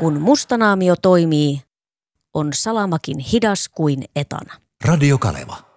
Kun mustanaamio toimii, on salamakin hidas kuin etana. Radio Kaleva.